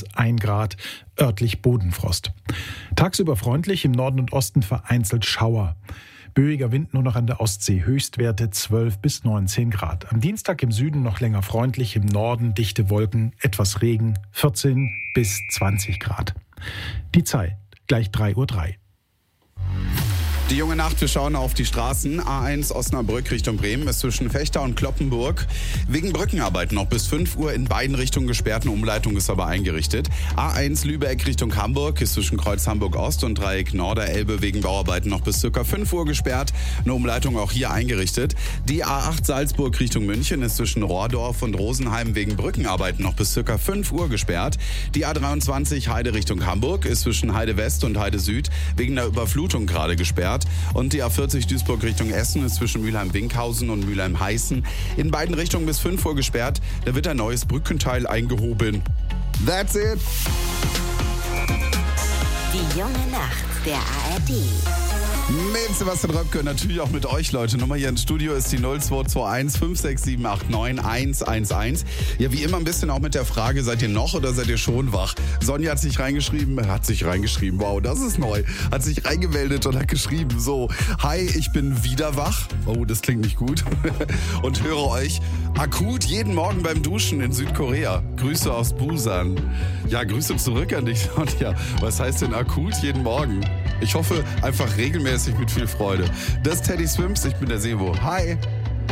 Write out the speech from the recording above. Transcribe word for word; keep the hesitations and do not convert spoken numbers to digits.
bis ein Grad, örtlich Bodenfrost. Tagsüber freundlich, im Norden und Osten vereinzelt Schauer. Böiger Wind nur noch an der Ostsee, Höchstwerte zwölf bis neunzehn Grad. Am Dienstag im Süden noch länger freundlich, im Norden dichte Wolken, etwas Regen, vierzehn bis zwanzig Grad. Die Zeit, gleich drei Uhr drei. Die junge Nacht, wir schauen auf die Straßen. A eins Osnabrück Richtung Bremen ist zwischen Fechter und Kloppenburg wegen Brückenarbeiten noch bis fünf Uhr in beiden Richtungen gesperrt. Eine Umleitung ist aber eingerichtet. A eins Lübeck Richtung Hamburg ist zwischen Kreuz Hamburg Ost und Dreieck Norderelbe wegen Bauarbeiten noch bis ca. fünf Uhr gesperrt. Eine Umleitung auch hier eingerichtet. Die A acht Salzburg Richtung München ist zwischen Rohrdorf und Rosenheim wegen Brückenarbeiten noch bis ca. fünf Uhr gesperrt. Die A dreiundzwanzig Heide Richtung Hamburg ist zwischen Heide West und Heide Süd wegen der Überflutung gerade gesperrt. Und die A vierzig Duisburg Richtung Essen ist zwischen Mülheim-Winkhausen und Mülheim-Heißen in beiden Richtungen bis fünf Uhr gesperrt. Da wird ein neues Brückenteil eingehoben. That's it. Die junge Nacht der A R D. Mit Sebastian Röpke und natürlich auch mit euch, Leute. Nummer hier ins Studio ist die null zwei zwei eins fünf sechs sieben acht neun eins eins eins. Ja, wie immer ein bisschen auch mit der Frage, seid ihr noch oder seid ihr schon wach? Sonja hat sich reingeschrieben, hat sich reingeschrieben, wow, das ist neu, hat sich reingemeldet und hat geschrieben, so, hi, ich bin wieder wach. Oh, das klingt nicht gut. Und höre euch akut jeden Morgen beim Duschen in Südkorea. Grüße aus Busan. Ja, Grüße zurück an dich, Sonja. Was heißt denn akut jeden Morgen? Ich hoffe einfach regelmäßig mit viel Freude. Das ist Teddy Swims, ich bin der Sebo. Hi!